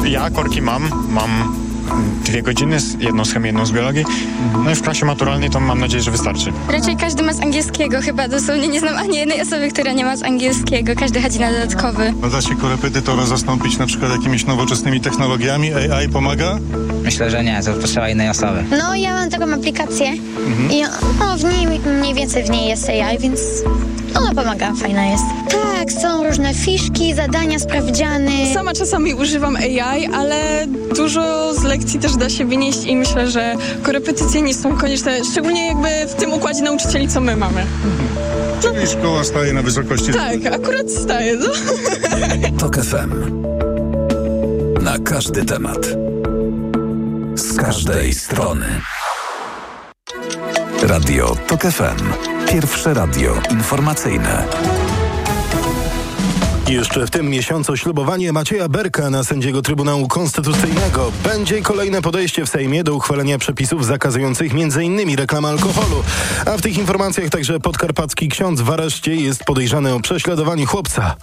Ja korki mam 2 godziny, jedną z chemii, jedną z biologii. No i w klasie maturalnej to mam nadzieję, że wystarczy. Raczej każdy ma z angielskiego, chyba dosłownie nie znam ani jednej osoby, która nie ma z angielskiego. Każdy chodzi na dodatkowy. Da się korepetytora zastąpić na przykład jakimiś nowoczesnymi technologiami? AI pomaga? Myślę, że nie, to potrzeba innej osoby. No, ja mam taką aplikację i w niej mniej więcej w niej jest AI, więc ona pomaga, fajna jest. Tak, są różne fiszki, zadania, sprawdziany. Sama czasami używam AI, ale dużo z lekcji też da się wynieść i myślę, że korepetycje nie są konieczne, szczególnie jakby w tym układzie nauczycieli, co my mamy. Czyli szkoła staje na wysokości. Tak, akurat staje, no. TOK FM. Na każdy temat. Z każdej strony. Radio TOK FM. Pierwsze radio informacyjne. Jeszcze w tym miesiącu ślubowanie Macieja Berka na sędziego Trybunału Konstytucyjnego. Będzie kolejne podejście w Sejmie do uchwalenia przepisów zakazujących m.in. reklamę alkoholu. A w tych informacjach także podkarpacki ksiądz w areszcie jest podejrzany o prześladowanie chłopca.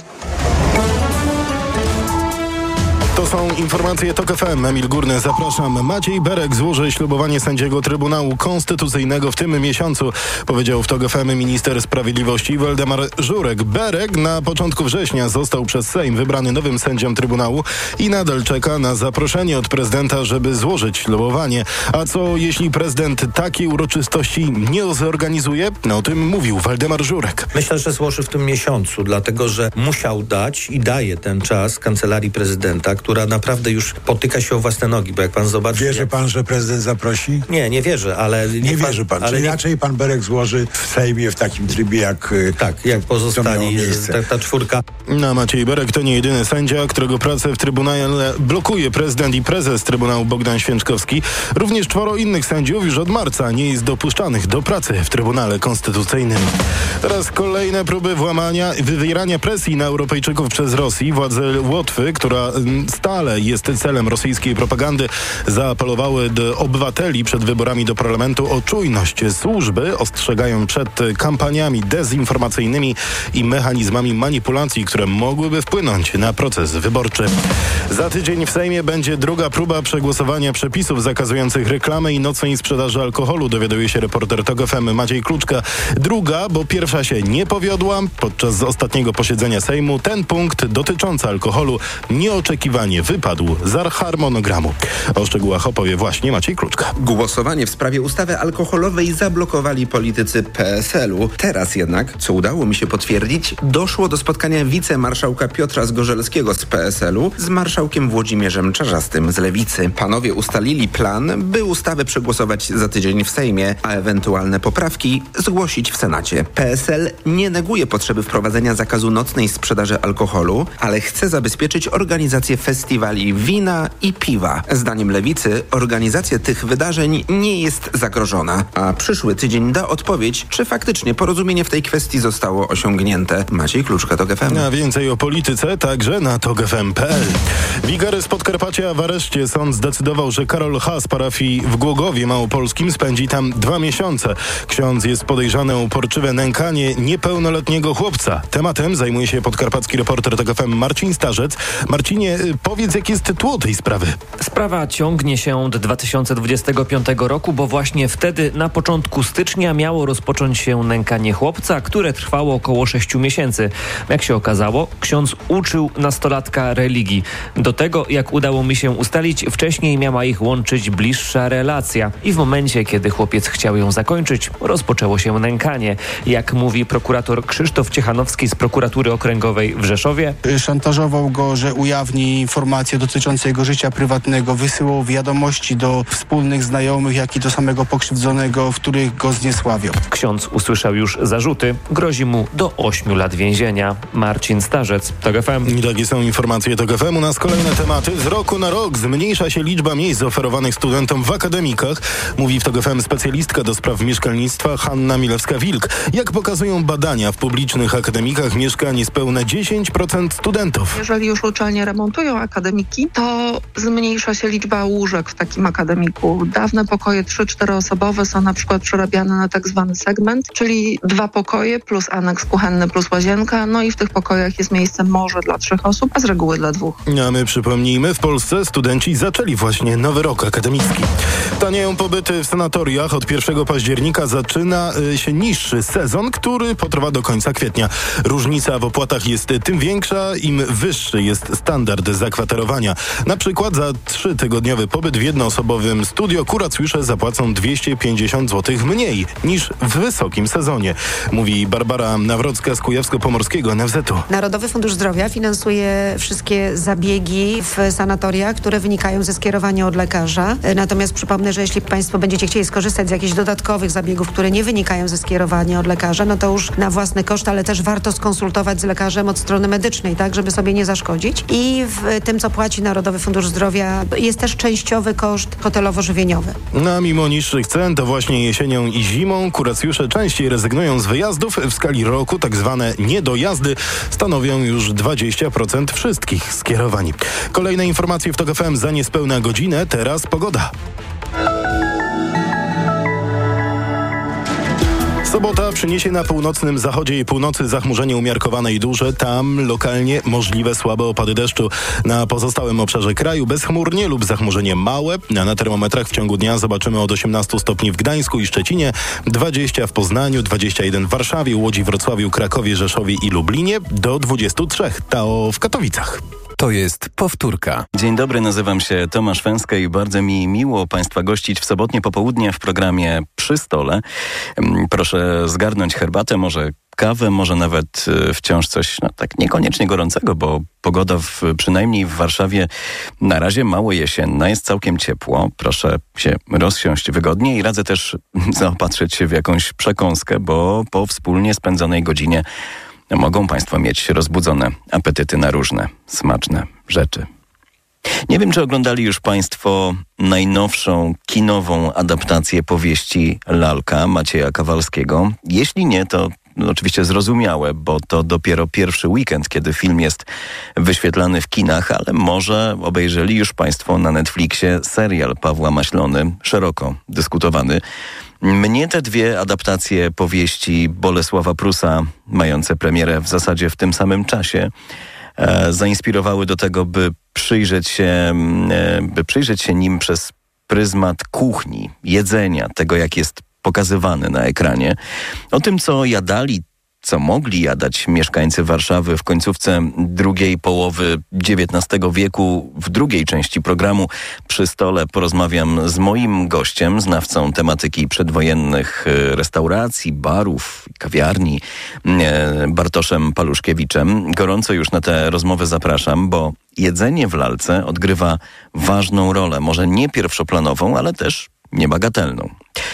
To są informacje TOK FM. Emil Górny, zapraszam. Maciej Berek złoży ślubowanie sędziego Trybunału Konstytucyjnego w tym miesiącu, powiedział w TOK FM minister sprawiedliwości Waldemar Żurek. Berek na początku września został przez Sejm wybrany nowym sędzią Trybunału i nadal czeka na zaproszenie od prezydenta, żeby złożyć ślubowanie. A co jeśli prezydent takiej uroczystości nie zorganizuje? O tym mówił Waldemar Żurek. Myślę, że złoży w tym miesiącu, dlatego że musiał dać i daje ten czas Kancelarii Prezydenta, która naprawdę już potyka się o własne nogi, bo jak pan zobaczy... Wierzy pan, że prezydent zaprosi? Nie wierzę, ale... Nie wierzy pan, ale raczej pan Berek złoży w Sejmie w takim trybie jak... Tak, jak pozostali, ta czwórka. No, Maciej Berek to nie jedyny sędzia, którego pracę w Trybunale blokuje prezydent i prezes Trybunału Bogdan Święczkowski. Również 4 innych sędziów już od marca nie jest dopuszczanych do pracy w Trybunale Konstytucyjnym. Teraz kolejne próby włamania i wywierania presji na Europejczyków przez Rosję. Władze Łotwy, która stale jest celem rosyjskiej propagandy, zaapelowały do obywateli przed wyborami do parlamentu o czujność. Służby ostrzegają przed kampaniami dezinformacyjnymi i mechanizmami manipulacji, które mogłyby wpłynąć na proces wyborczy. Za tydzień w Sejmie będzie druga próba przegłosowania przepisów zakazujących reklamy i nocnej sprzedaży alkoholu, dowiaduje się reporter TOK FM Maciej Kluczka. Druga, bo pierwsza się nie powiodła. Podczas ostatniego posiedzenia Sejmu ten punkt dotyczący alkoholu nieoczekiwanie wypadł z harmonogramu. O szczegółach opowie właśnie Maciej Kluczka. Głosowanie w sprawie ustawy alkoholowej zablokowali politycy PSL-u. Teraz jednak, co udało mi się potwierdzić, doszło do spotkania wicemarszałka Piotra Zgorzelskiego z PSL-u z marszałkiem Włodzimierzem Czarzastym z Lewicy. Panowie ustalili plan, by ustawę przegłosować za tydzień w Sejmie, a ewentualne poprawki zgłosić w Senacie. PSL nie neguje potrzeby wprowadzenia zakazu nocnej sprzedaży alkoholu, ale chce zabezpieczyć organizację festiwali wina i piwa. Zdaniem Lewicy organizacja tych wydarzeń nie jest zagrożona, a przyszły tydzień da odpowiedź, czy faktycznie porozumienie w tej kwestii zostało osiągnięte. Maciej Kluczka, TOK FM. A więcej o polityce także na tokfm.pl. Wigary z Podkarpacia w areszcie. Sąd zdecydował, że Karol H. z parafii w Głogowie Małopolskim spędzi tam 2 miesiące. Ksiądz jest podejrzany o uporczywe nękanie niepełnoletniego chłopca. Tematem zajmuje się podkarpacki reporter TOK FM Marcin Starzec. Marcinie, powiedz, jakie jest tło tej sprawy? Sprawa ciągnie się od 2025 roku, bo właśnie wtedy na początku stycznia miało rozpocząć się nękanie chłopca, które trwało około 6 miesięcy. Jak się okazało, ksiądz uczył nastolatka religii. Do tego, jak udało mi się ustalić, wcześniej miała ich łączyć bliższa relacja. I w momencie, kiedy chłopiec chciał ją zakończyć, rozpoczęło się nękanie. Jak mówi prokurator Krzysztof Ciechanowski z prokuratury okręgowej w Rzeszowie. Szantażował go, że ujawni informacje dotyczące jego życia prywatnego, wysyłał wiadomości do wspólnych znajomych, jak i do samego pokrzywdzonego, w których go zniesławiał. Ksiądz usłyszał już zarzuty. Grozi mu do 8 lat więzienia. Marcin Starzec, TOK FM. I takie są informacje TOK FM. U nas kolejne tematy. Z roku na rok zmniejsza się liczba miejsc oferowanych studentom w akademikach. Mówi w TOK FM specjalistka do spraw mieszkalnictwa Hanna Milewska-Wilk. Jak pokazują badania, w publicznych akademikach mieszka niespełna 10% studentów. Jeżeli już uczelnie remontują akademiki, to zmniejsza się liczba łóżek w takim akademiku. Dawne pokoje 3-4-osobowe są na przykład przerabiane na tak zwany segment, czyli 2 pokoje plus aneks kuchenny plus łazienka, no i w tych pokojach jest miejsce może dla 3 osób, a z reguły dla 2. A my przypomnijmy, w Polsce studenci zaczęli właśnie nowy rok akademicki. Tanieją pobyty w sanatoriach. Od 1 października zaczyna się niższy sezon, który potrwa do końca kwietnia. Różnica w opłatach jest tym większa, im wyższy jest standard zakwaterowania. Na przykład za 3-tygodniowy pobyt w jednoosobowym studio kuracjusze zapłacą 250 zł mniej niż w wysokim sezonie, mówi Barbara Nawrocka z Kujawsko-Pomorskiego NFZ-u. Narodowy Fundusz Zdrowia finansuje wszystkie zabiegi w sanatoriach, które wynikają ze skierowania od lekarza. Natomiast przypomnę, że jeśli Państwo będziecie chcieli skorzystać z jakichś dodatkowych zabiegów, które nie wynikają ze skierowania od lekarza, no to już na własny koszt, ale też warto skonsultować z lekarzem od strony medycznej, tak, żeby sobie nie zaszkodzić. I w tym, co płaci Narodowy Fundusz Zdrowia, jest też częściowy koszt hotelowo-żywieniowy. No, mimo niższych cen, to właśnie jesienią i zimą kuracjusze częściej rezygnują z wyjazdów. W skali roku tak zwane niedojazdy stanowią już 20% wszystkich skierowań. Kolejne informacje w TOK FM za niespełna godzinę. Teraz pogoda. Sobota przyniesie na północnym zachodzie i północy zachmurzenie umiarkowane i duże. Tam lokalnie możliwe słabe opady deszczu. Na pozostałym obszarze kraju bezchmurnie lub zachmurzenie małe. Na termometrach w ciągu dnia zobaczymy od 18 stopni w Gdańsku i Szczecinie, 20 w Poznaniu, 21 w Warszawie, Łodzi, Wrocławiu, Krakowie, Rzeszowie i Lublinie, do 23 w Katowicach. To jest powtórka. Dzień dobry, nazywam się Tomasz Węska i bardzo mi miło Państwa gościć w sobotnie popołudnie w programie Przy Stole. Proszę zgarnąć herbatę, może kawę, może nawet wciąż coś tak niekoniecznie gorącego, bo pogoda przynajmniej w Warszawie na razie mało jesienna, jest całkiem ciepło. Proszę się rozsiąść wygodnie i radzę też zaopatrzyć się w jakąś przekąskę, bo po wspólnie spędzonej godzinie mogą Państwo mieć rozbudzone apetyty na różne smaczne rzeczy. Nie wiem, czy oglądali już Państwo najnowszą kinową adaptację powieści Lalka Macieja Kawalskiego. Jeśli nie, to oczywiście zrozumiałe, bo to dopiero pierwszy weekend, kiedy film jest wyświetlany w kinach, ale może obejrzeli już Państwo na Netflixie serial Pawła Maślony, szeroko dyskutowany. Mnie te dwie adaptacje powieści Bolesława Prusa, mające premierę w zasadzie w tym samym czasie, zainspirowały do tego, by przyjrzeć się nim przez pryzmat kuchni, jedzenia, tego jak jest pokazywany na ekranie. O tym, co jadali, co mogli jadać mieszkańcy Warszawy w końcówce drugiej połowy XIX wieku. W drugiej części programu Przy Stole porozmawiam z moim gościem, znawcą tematyki przedwojennych restauracji, barów, kawiarni, Bartoszem Paluszkiewiczem. Gorąco już na tę rozmowę zapraszam, bo jedzenie w Lalce odgrywa ważną rolę, może nie pierwszoplanową, ale też niebagatelną.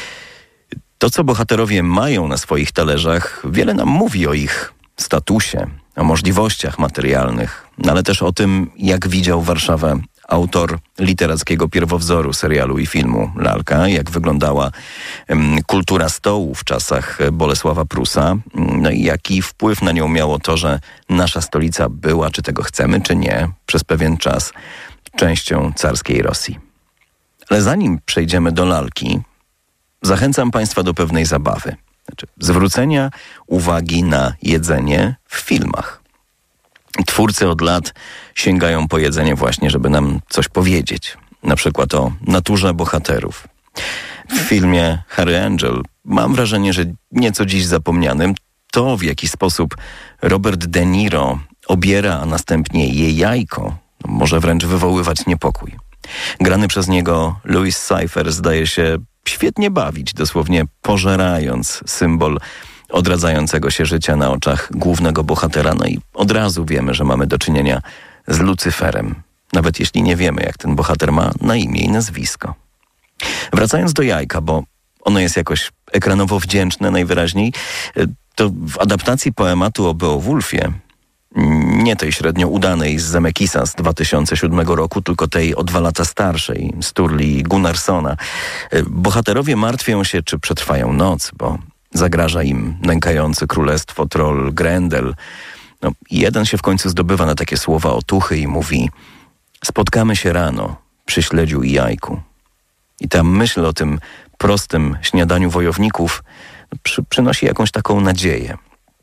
To, co bohaterowie mają na swoich talerzach, wiele nam mówi o ich statusie, o możliwościach materialnych, ale też o tym, jak widział Warszawę autor literackiego pierwowzoru serialu i filmu Lalka, jak wyglądała kultura stołu w czasach Bolesława Prusa, no i jaki wpływ na nią miało to, że nasza stolica była, czy tego chcemy, czy nie, przez pewien czas częścią carskiej Rosji. Ale zanim przejdziemy do Lalki, zachęcam Państwa do pewnej zabawy. Zwrócenia uwagi na jedzenie w filmach. Twórcy od lat sięgają po jedzenie właśnie, żeby nam coś powiedzieć. Na przykład o naturze bohaterów. W filmie Harry Angel mam wrażenie, że nieco dziś zapomnianym, to w jaki sposób Robert De Niro obiera, a następnie je jajko, może wręcz wywoływać niepokój. Grany przez niego Louis Cypher zdaje się świetnie bawić, dosłownie pożerając symbol odradzającego się życia na oczach głównego bohatera. No i od razu wiemy, że mamy do czynienia z Lucyferem, nawet jeśli nie wiemy, jak ten bohater ma na imię i nazwisko. Wracając do jajka, bo ono jest jakoś ekranowo wdzięczne najwyraźniej, to w adaptacji poematu o Beowulfie, nie tej średnio udanej z Zemekisa z 2007 roku, tylko tej o 2 lata starszej, Sturli Gunnarssona, bohaterowie martwią się, czy przetrwają noc, bo zagraża im nękający królestwo troll Grendel. Jeden się w końcu zdobywa na takie słowa otuchy i mówi: Spotkamy się rano przy śledziu i jajku. I ta myśl o tym prostym śniadaniu wojowników przynosi jakąś taką nadzieję.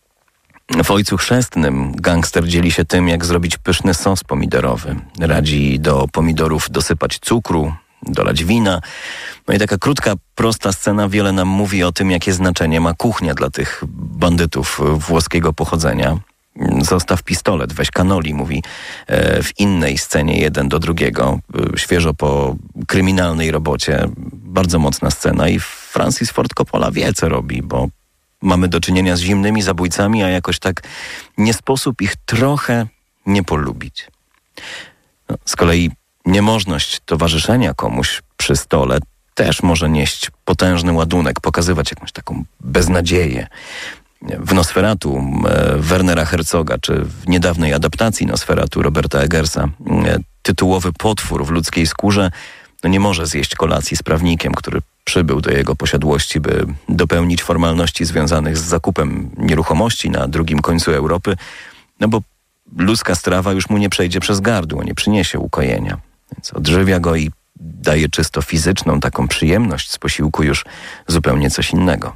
W Ojcu Chrzestnym gangster dzieli się tym, jak zrobić pyszny sos pomidorowy. Radzi do pomidorów dosypać cukru, dolać wina. No i taka krótka, prosta scena wiele nam mówi o tym, jakie znaczenie ma kuchnia dla tych bandytów włoskiego pochodzenia. Zostaw pistolet, weź cannoli, mówi w innej scenie jeden do drugiego, świeżo po kryminalnej robocie. Bardzo mocna scena i Francis Ford Coppola wie, co robi, bo mamy do czynienia z zimnymi zabójcami, a jakoś tak nie sposób ich trochę nie polubić. No, z kolei niemożność towarzyszenia komuś przy stole też może nieść potężny ładunek, pokazywać jakąś taką beznadzieję. W Nosferatu Wernera Herzoga, czy w niedawnej adaptacji Nosferatu Roberta Eggersa, tytułowy potwór w ludzkiej skórze nie może zjeść kolacji z prawnikiem, który przybył do jego posiadłości, by dopełnić formalności związanych z zakupem nieruchomości na drugim końcu Europy, no bo ludzka strawa już mu nie przejdzie przez gardło, nie przyniesie ukojenia. Więc odżywia go i daje czysto fizyczną taką przyjemność z posiłku już zupełnie coś innego.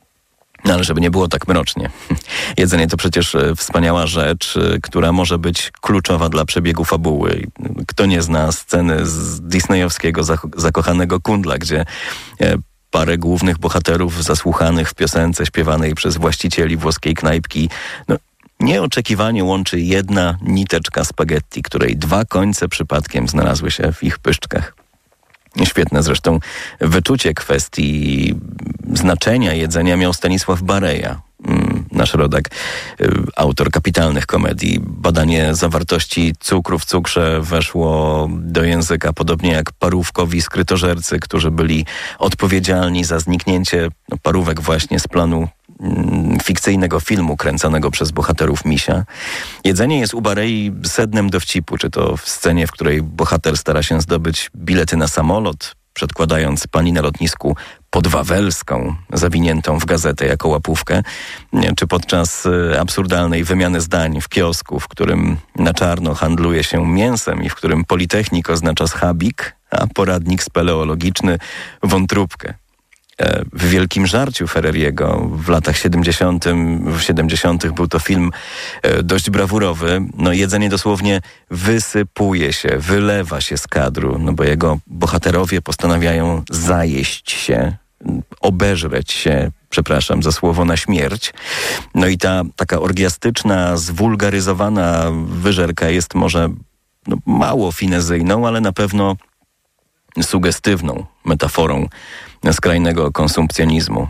No ale żeby nie było tak mrocznie. Jedzenie to przecież wspaniała rzecz, która może być kluczowa dla przebiegu fabuły. Kto nie zna sceny z disneyowskiego Zakochanego Kundla, gdzie parę głównych bohaterów zasłuchanych w piosence śpiewanej przez właścicieli włoskiej knajpki, nieoczekiwanie łączy jedna niteczka spaghetti, której dwa końce przypadkiem znalazły się w ich pyszczkach. Świetne zresztą wyczucie kwestii znaczenia jedzenia miał Stanisław Bareja, nasz rodak, autor kapitalnych komedii. Badanie zawartości cukru w cukrze weszło do języka, podobnie jak parówkowi skrytożercy, którzy byli odpowiedzialni za zniknięcie parówek właśnie z planu fikcyjnego filmu kręconego przez bohaterów Misia. Jedzenie jest u Barei sednem dowcipu, czy to w scenie, w której bohater stara się zdobyć bilety na samolot, przedkładając pani na lotnisku podwawelską, zawiniętą w gazetę jako łapówkę, czy podczas absurdalnej wymiany zdań w kiosku, w którym na czarno handluje się mięsem i w którym politechnik oznacza schabik, a poradnik speleologiczny wątróbkę. W Wielkim Żarciu Ferreriego w latach 70. był to film dość brawurowy. Jedzenie dosłownie wysypuje się, wylewa się z kadru, bo jego bohaterowie postanawiają zajeść się, obeżreć się, przepraszam za słowo, na śmierć. I ta taka orgiastyczna, zwulgaryzowana wyżerka jest może mało finezyjną, ale na pewno sugestywną metaforą skrajnego konsumpcjonizmu.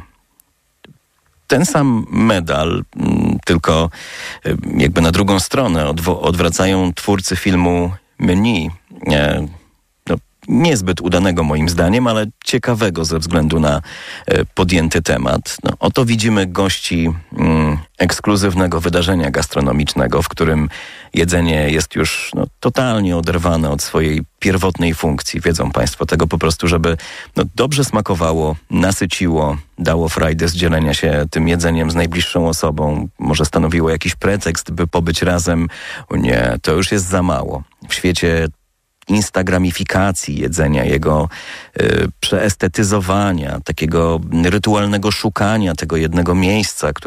Ten sam medal, tylko jakby na drugą stronę odwracają twórcy filmu Menu. Niezbyt udanego moim zdaniem, ale ciekawego ze względu na podjęty temat. Oto widzimy gości ekskluzywnego wydarzenia gastronomicznego, w którym jedzenie jest już totalnie oderwane od swojej pierwotnej funkcji. Wiedzą Państwo tego po prostu, żeby dobrze smakowało, nasyciło, dało frajdę z dzielenia się tym jedzeniem z najbliższą osobą. Może stanowiło jakiś pretekst, by pobyć razem. O nie, to już jest za mało. W świecie instagramifikacji jedzenia, jego przeestetyzowania, takiego rytualnego szukania tego jednego miejsca,